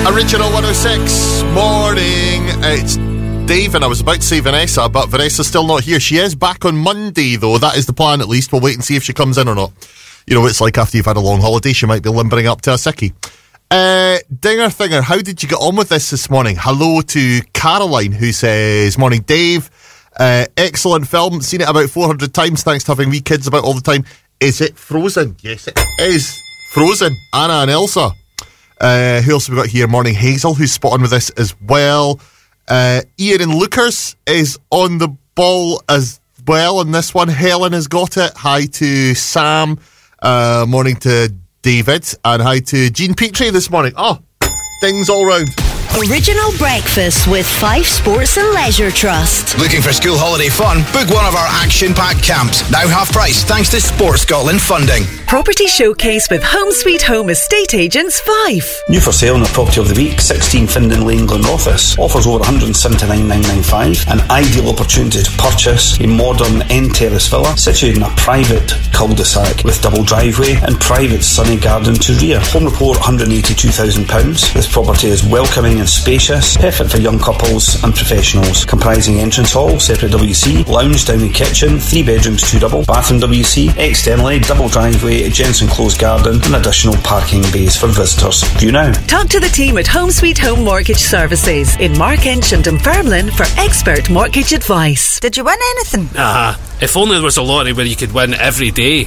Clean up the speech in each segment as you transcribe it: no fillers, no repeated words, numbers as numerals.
Original 106 morning. It's Dave, and I was about to say Vanessa, but Vanessa's still not here. She is back on Monday, though. That is the plan, at least. We'll wait and see if she comes in or not. You know what it's like after you've had a long holiday. She might be limbering up to a sickie. Dinger Thinger, how did you get on with this morning? Hello to Caroline, who says, morning Dave, excellent film, seen it about 400 times thanks to having wee kids about all the time. Is it Frozen? Yes, it is Frozen. Anna and Elsa. Who else have we got here? Morning Hazel, who's spot on with this as well. Ian and Lucas is on the ball as well on this one. Helen has got it. Hi to Sam. Morning to David. And hi to Jean Petrie this morning. Oh, things all round. Original breakfast with Fife Sports and Leisure Trust. Looking for school holiday fun? Book one of our action-packed camps. Now half price thanks to Sports Scotland funding. Property Showcase with Home Sweet Home Estate Agents Fife. New for sale in the property of the week, 16 Findon Lane, Glenrothes. Offers over $179,995. An ideal opportunity to purchase a modern end terrace villa situated in a private cul-de-sac with double driveway and private sunny garden to rear. Home report £182,000. This property is welcoming and spacious, perfect for young couples and professionals. Comprising entrance hall, separate WC, lounge, dining kitchen, 3 bedrooms, 2 double, bathroom WC, externally double driveway, gents enclosed garden and additional parking bays for visitors. View now. Talk to the team at Home Sweet Home Mortgage Services in Markinch and Dunfermline for expert mortgage advice. Did you win anything? If only there was a lottery where you could win every day.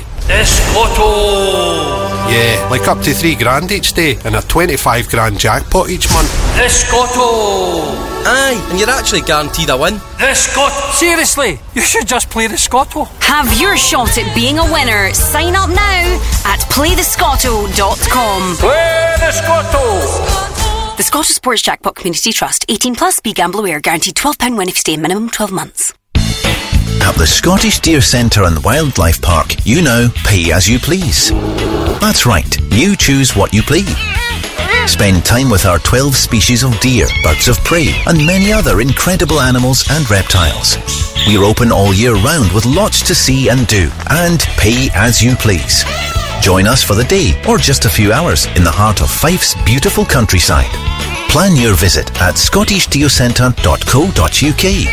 Escoto! Yeah, like up to $3,000 each day and a 25 grand jackpot each month. Escoto! Aye, and you're actually guaranteed a win. Escoto! Seriously, you should just play the Scotto. Have your shot at being a winner. Sign up now at playthescotto.com. Play the Scotto! The Scottish Sports Jackpot Community Trust. 18 plus. Be gamble aware. Guaranteed £12 win if you stay minimum 12 months. At the Scottish Deer Centre and Wildlife Park, you know, pay as you please. That's right, you choose what you please. Spend time with our 12 species of deer, birds of prey, and many other incredible animals and reptiles. We're open all year round with lots to see and do, and pay as you please. Join us for the day or just a few hours in the heart of Fife's beautiful countryside. Plan your visit at scottishdeercentre.co.uk.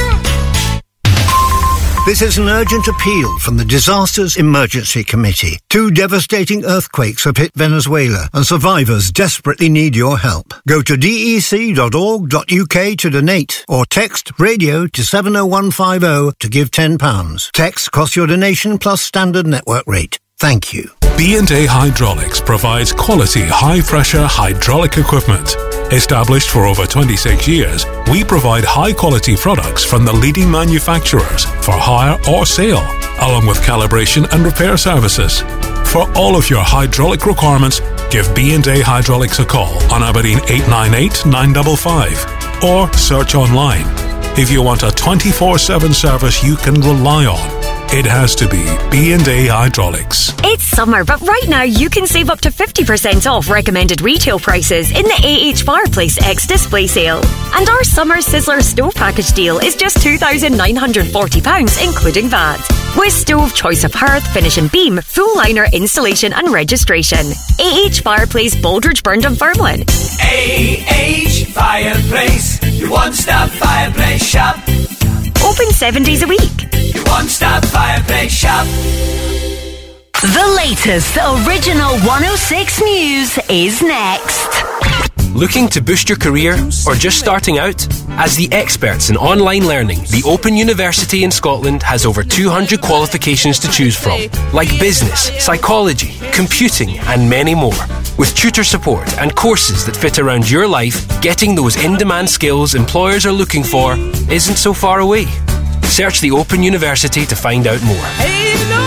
This is an urgent appeal from the Disasters Emergency Committee. 2 devastating earthquakes have hit Venezuela and survivors desperately need your help. Go to dec.org.uk to donate or text radio to 70150 to give £10. Text costs your donation plus standard network rate. Thank you. B&A Hydraulics provides quality high-pressure hydraulic equipment. Established for over 26 years, we provide high-quality products from the leading manufacturers for hire or sale, along with calibration and repair services. For all of your hydraulic requirements, give B&A Hydraulics a call on Aberdeen 898 955 or search online. If you want a 24/7 service you can rely on, it has to be B&A Hydraulics. It's summer, but right now you can save up to 50% off recommended retail prices in the AH Fireplace X display sale. And our Summer Sizzler Stove Package deal is just £2,940, including VAT. With stove, choice of hearth, finish and beam, full liner installation and registration. AH Fireplace, Baldridge Burn, Dunfermline. AH Fireplace, your one-stop fireplace shop. Open 7 days a week. Your one-stop fireplace shop. The latest Original 106 news is next. Looking to boost your career or just starting out? As the experts in online learning, the Open University in Scotland has over 200 qualifications to choose from, like business, psychology, computing and many more. With tutor support and courses that fit around your life, getting those in-demand skills employers are looking for isn't so far away. Search the Open University to find out more.